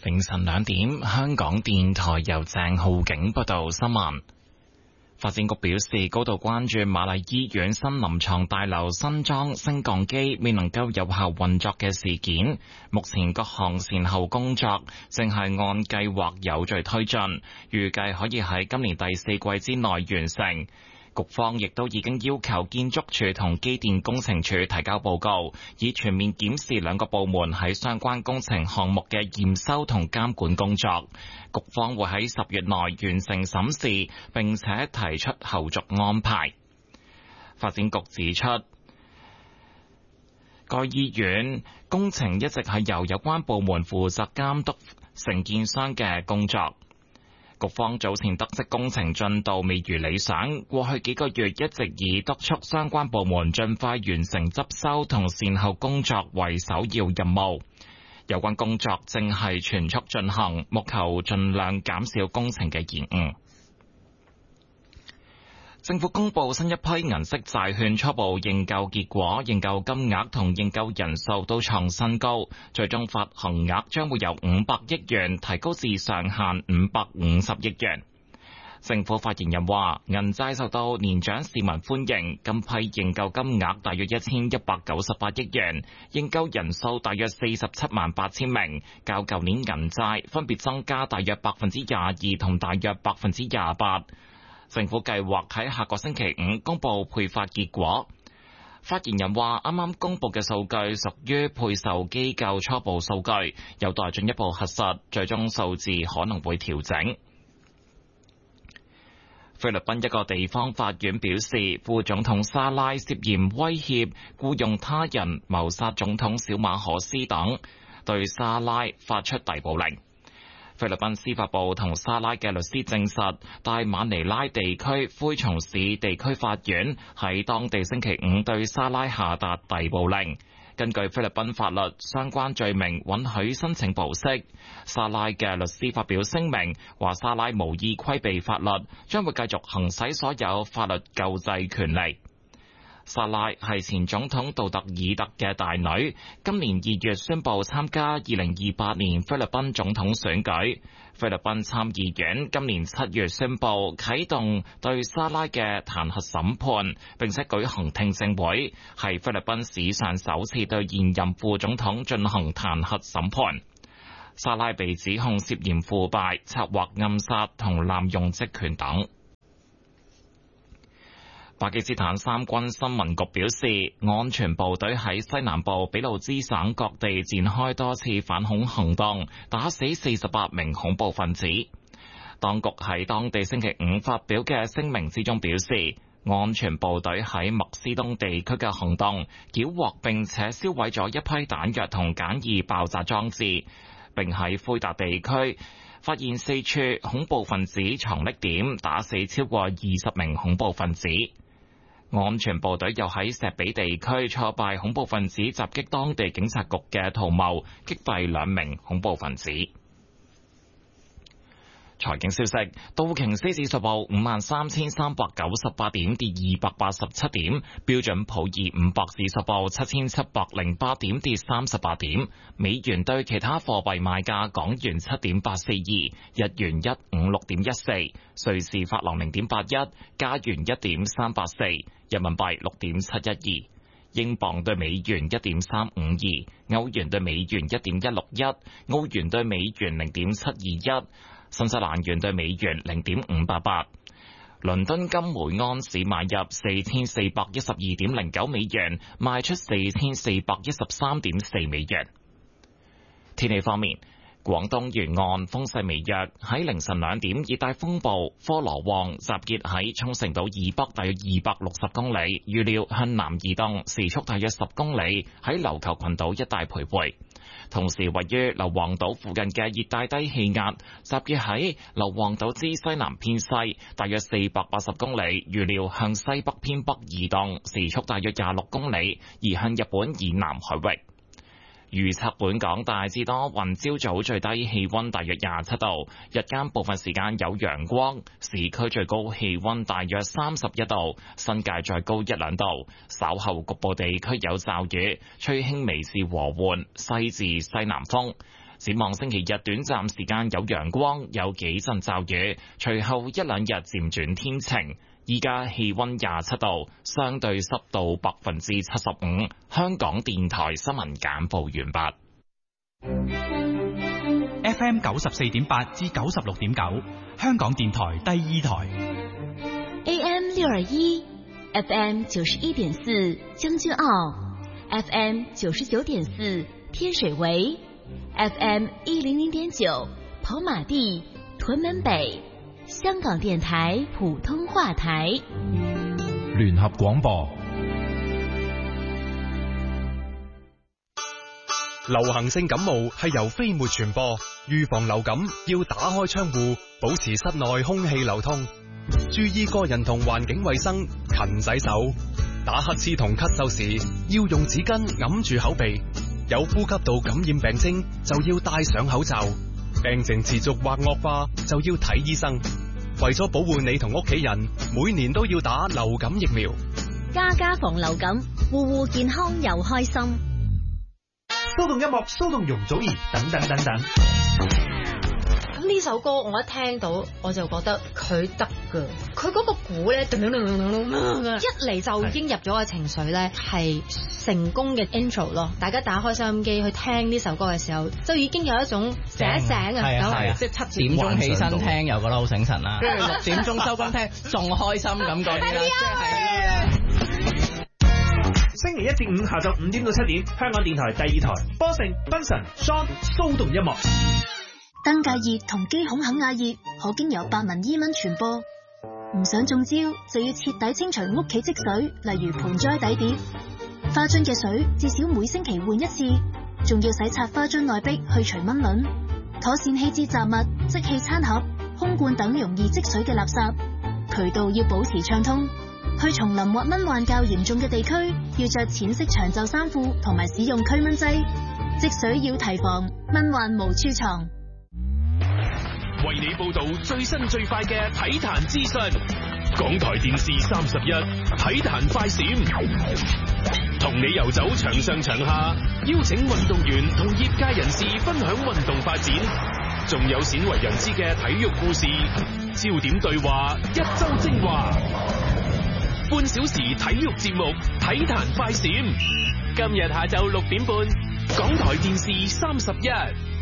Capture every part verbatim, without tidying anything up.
凌晨兩點，香港電台由鄭浩景報道新聞。發展局表示，高度關注瑪麗醫院新臨床大樓新裝升降機未能夠有效運作嘅事件。目前各項善後工作正係按計劃有序推進，預計可以喺今年第四季之內完成。局方亦都已經要求建築署同機電工程署提交報告，以全面檢視兩個部門喺相關工程項目嘅驗收同監管工作。局方會喺十月內完成審視，並且提出後續安排。發展局指出，該醫院工程一直係由有關部門負責監督承建商嘅工作。局方早前得悉工程進度未如理想，過去幾個月一直以督促相關部門盡快完成執修同善後工作為首要任務。有關工作正係全速進行，務求盡量減少工程嘅延誤。政府公布新一批銀色債券初步認購結果，認購金額同認購人數都創新高，最終發行額將會由五百億元提高至上限五百五十億元。政府發言人話，銀債受到年長市民歡迎，今批認購金額大約一千一百九十八億元，認購人數大約四十七萬八千名，較舊年銀債分別增加大約百分之廿二同大約百分之廿八。政府計劃喺下個星期五公布配發結果。發言人話，啱啱公布嘅數據屬於配售機構初步數據，有待進一步核實，最終數字可能會調整。菲律賓一個地方法院表示，副總統沙拉涉嫌威脅、僱用他人謀殺總統小馬可斯等，對沙拉發出逮捕令。菲律賓司法部同沙拉嘅律師證實，大馬尼拉地區灰松市地區法院喺當地星期五對沙拉下達逮捕令。根據菲律賓法律，相關罪名允許申請保釋。沙拉嘅律師發表聲明，話沙拉無意規避法律，將會繼續行使所有法律救濟權利。沙拉係前總統杜特爾特嘅大女，今年二月宣布參加二零二八年菲律賓總統選舉。菲律賓參議院今年七月宣布啟動對沙拉嘅彈劾審判，並且舉行聽證會，係菲律賓史上首次對現任副總統進行彈劾審判。沙拉被指控涉嫌腐敗、策劃暗殺同濫用職權等。巴基斯坦三軍新聞局表示，安全部隊喺西南部俾路支省各地展開多次反恐行動，打死四十八名恐怖分子。當局喺當地星期五發表嘅聲明之中表示，安全部隊喺麥斯東地區嘅行動，繳獲並且銷毀咗一批彈藥同簡易爆炸裝置，並喺灰達地區發現四處恐怖分子藏匿點，打死超過二十名恐怖分子。安全部隊又喺石比地區挫敗恐怖分子襲擊當地警察局嘅圖謀，擊斃兩名恐怖分子。財經消息，道瓊斯指數報五萬三千三百九十八點，跌二百八十七點；標準普爾五百指數報七千七百零八點，跌三十八點。美元對其他貨幣賣價：港元七點八四二，日元一五六點一四，瑞士法郎零點八一，加元一點三八四，人民幣六點七一二。英鎊對美元一點三五二，歐元對美元一點一六一，澳元對美元零點七二一，新西蘭元對美元零點五八八。倫敦金每安士買入四千四百一十二點零九美元，賣出四千四百一十三點四美元。天氣方面，廣東沿岸風勢微弱，喺凌晨兩點，熱帶風暴科羅旺集結喺沖繩島以北大約二百六十公里，預料向南移動，時速大約十公里，喺琉球群島一帶徘徊。同時，位於硫磺島附近嘅熱帶低氣壓集結喺硫磺島之西南偏西，大約四百八十公里，預料向西北偏北移動，時速大約廿六公里，移向日本以南海域。預測本港大致多雲，朝早最低氣溫大約廿七度，日間部分時間有陽光，市區最高氣溫大約三十一度，新界再高一兩度。稍後局部地區有驟雨，吹輕微至和緩西至西南風。 展望星期日短暫時間有陽光，有幾陣驟雨，隨後一兩日漸轉天晴。依家氣溫廿七度，相對濕度百分之七十五。香港電台新聞簡報完畢。 F M 九十四點八至九十六點九，香港電台第二台。 A M 六二一，F M 九十一點四將軍澳 ，F M 九十九點四天水圍 ，F M 一零零點九跑馬地、屯門北。香港電台普通話台， 聯合廣播。 流行性感冒係由飛沫傳播，預防流感要打開窗戶，保持室內空氣流通，注意個人同環境衛生，勤洗手。打乞嗤同咳嗽時要用紙巾揞住口鼻，有呼吸道感染病徵就要戴上口罩。病情持續或惡化就要睇醫生。為咗保護你同屋企人，每年都要打流感疫苗。 家家防流感，戶戶健康又開心。 騷動音樂，騷動容祖兒，等等等等。 咁呢首歌我一聽到我就覺得佢得㗎，佢嗰個鼓咧，一嚟就已經入咗個情緒咧，係成功嘅 intro 咯。大家打開收音機去聽呢首歌嘅時候，就已經有一種醒一醒啊，咁即係七點鐘起身聽又覺得好醒神啦，跟住六點鐘收工聽仲開心咁嗰啲啦，即係。 星期一至五下晝五點到七點，香港電台第二台，波盛、賓神、Sean 騷動音樂。 登革熱同肌孔肯亞熱可經由白紋伊蚊傳播，唔想中招就要徹底清除屋企積水，例如盆栽底碟、花樽嘅水，至少每星期換一次，仲要洗刷花樽內壁去除蚊卵，妥善棄置雜物、即棄餐盒、空罐等容易積水嘅垃圾，渠道要保持暢通。去叢林或蚊患較嚴重嘅地區，要着淺色長袖衫褲同埋使用驅蚊劑，積水要提防，蚊患無處藏。 為你報道最新最快嘅體壇資訊，港台電視三十一體壇快閃，同你遊走場上場下，邀請運動員同業界人士分享運動發展，仲有鮮為人知嘅體育故事，焦點對話，一周精華，半小時體育節目體壇快閃，今日下晝六點半，港台電視三十一。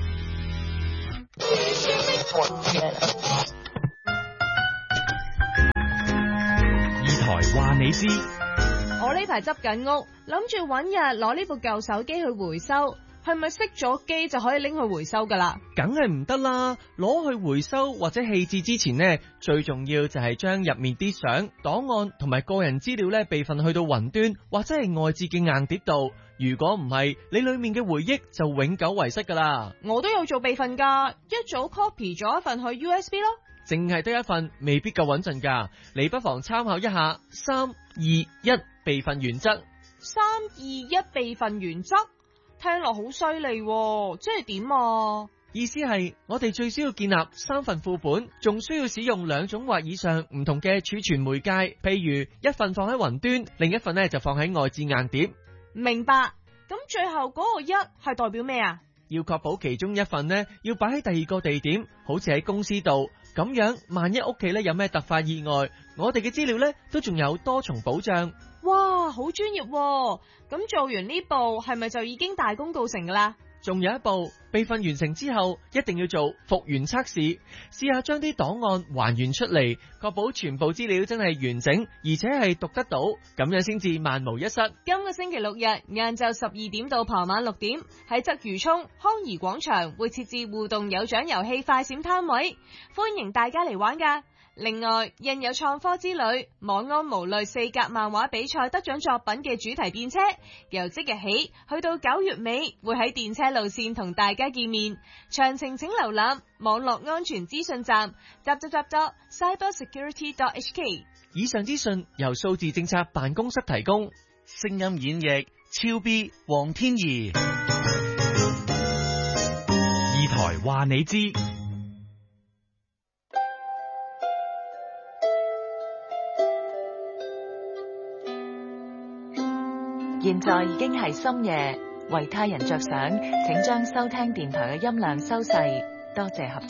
二台話你知， 我呢排執緊屋，諗住搵日攞呢部舊手機去回收，係咪熄咗機就可以拎去回收噶啦？ 梗係唔得啦！攞去回收或者棄置之前呢，最重要就係將入面啲相、檔案同埋個人資料咧備份去到雲端或者係外置嘅硬碟度。如果唔係，你裏面嘅回憶就永久遺失噶啦。我都有做備份噶，一早 copy 咗一份去 U S B 咯。淨係得一份未必夠穩陣噶，你不妨參考一下三二一備份原則。 三二一備份原則聽落好犀利，即係點啊？ 意思係我哋最少要建立三份副本，仲需要使用兩種或以上唔同嘅儲存媒介，譬如一份放喺雲端，另一份呢就放喺外置硬碟。 明白。咁最後嗰個一係代表咩啊？ 要確保其中一份呢要擺喺第二個地點，好似喺公司度，咁樣萬一屋企呢有咩突發意外，我哋嘅資料呢都仲有多重保障。 哇，好專業喎！咁做完呢步係咪就已經大功告成噶啦？ 仲有一步，備份完成之後一定要做復原測試，試下將啲檔案還原出嚟，確保全部資料真係完整，而且係讀得到，咁樣先至萬無一失。 今個星期六日晏晝十二點到傍晚六點，喺鰂魚涌康怡廣場會設置互動有獎遊戲快閃攤位，歡迎大家嚟玩噶。另外，印有創科之旅、網安無慮四格漫畫比賽得獎作品嘅主題電車，由即日起去到九月尾，會喺電車路線同大家見面。詳情請瀏覽網絡安全資訊站 double-u double-u double-u dot cyber security dot h k。 以上資訊由數字政策辦公室提供。 聲音演繹超 B 黃天怡。 二台話你知。 現在已經係深夜， 為他人着想，請將收聽電台嘅音量收細。多謝合作。